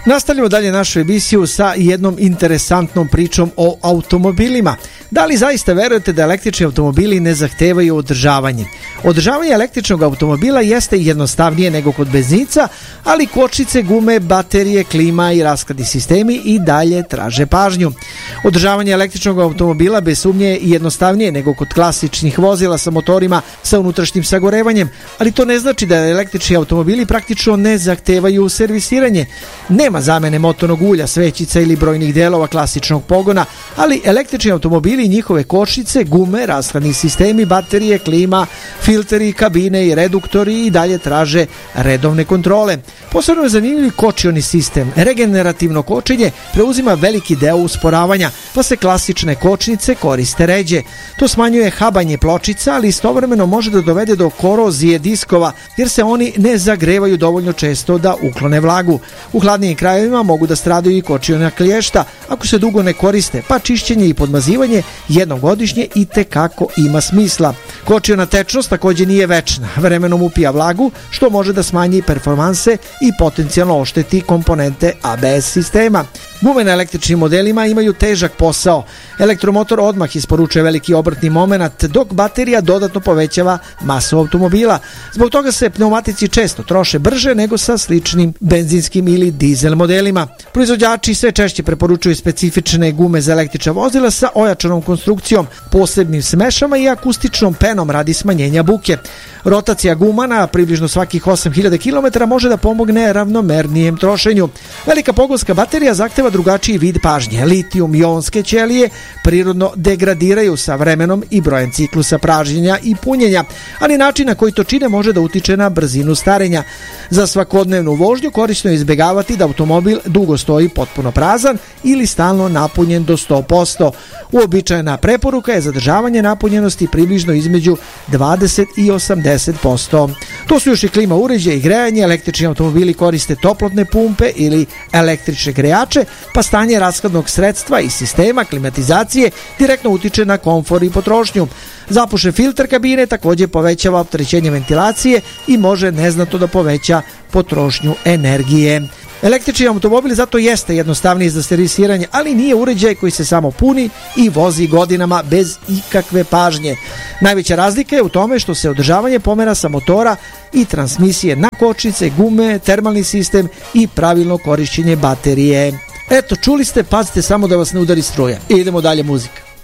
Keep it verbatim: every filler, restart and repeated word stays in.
Nastavljamo dalje našu emisiju sa jednom interesantnom pričom o automobilima. Da li zaista verujete da električni automobili ne zahtevaju održavanje? Održavanje električnog automobila jeste jednostavnije nego kod benzinca, ali kočnice, gume, baterije, klima i rashladni sistemi i dalje traže pažnju. Održavanje električnog automobila bez sumnje je jednostavnije nego kod klasičnih vozila sa motorima sa unutrašnjim sagorevanjem, ali to ne znači da električni automobili praktično ne zahtevaju servisiranje. Nema zamene motornog ulja, svećica ili brojnih delova klasičnog pogona, ali električni automobili i njihove kočnice, gume, rashladni sistemi, baterije, klima, filteri, kabine i reduktori i dalje traže redovne kontrole. Posebno je zanimljiv kočioni sistem. Regenerativno kočenje preuzima veliki deo usporavanja, pa se klasične kočnice koriste ređe. To smanjuje habanje pločica, ali istovremeno može da dovede do korozije diskova, jer se oni ne zagrevaju dovoljno često da uklone vlagu. U hladnijim krajevima mogu da stradaju i kočiona klješta ako se dugo ne koriste, pa čišćenje i podmazivanje jednom godišnje i tekako ima smisla. Kočiona tečnost također nije večna, vremenom upija vlagu, što može da smanji performanse i potencijalno ošteti komponente A B S sistema. Gume na električnim modelima imaju težak posao. Elektromotor odmah isporučuje veliki obrtni moment, dok baterija dodatno povećava masu automobila. Zbog toga se pneumatici često troše brže nego sa sličnim benzinskim ili dizel modelima. Proizvođači sve češće preporučuju specifične gume za električna vozila sa ojačanom konstrukcijom, posebnim smešama i akustičnom penom radi smanjenja buke. Rotacija guma na približno svakih osam hiljada kilometara može da pomogne ravnomernijem trošenju. Velika pogonska baterija zahteva drugačiji vid pažnje. Litijum-ionske ćelije prirodno degradiraju sa vremenom i brojem ciklusa pražnjenja i punjenja, ali način na koji to čine može da utiče na brzinu starenja. Za svakodnevnu vožnju korisno je izbegavati da automobil dugo stoji potpuno prazan ili stalno napunjen do sto posto. Uobičajena preporuka je zadržavanje napunjenosti približno između dvadeset i osamdeset posto. To su još i klima uređaji i grejanje, električni automobili koriste toplotne pumpe ili električne grejače, pa stanje rashladnog sredstva i sistema klimatizacije direktno utiče na komfor i potrošnju. Zapušen filter kabine također povećava opterećenje ventilacije i može neznatno da poveća potrošnju energije. Električni automobil zato jeste jednostavniji za servisiranje, ali nije uređaj koji se samo puni i vozi godinama bez ikakve pažnje. Najveća razlika je u tome što se održavanje pomera sa motora i transmisije na kočnice, gume, termalni sistem i pravilno korišćenje baterije. Eto, čuli ste, pazite samo da vas ne udari struja. I idemo dalje, muzika.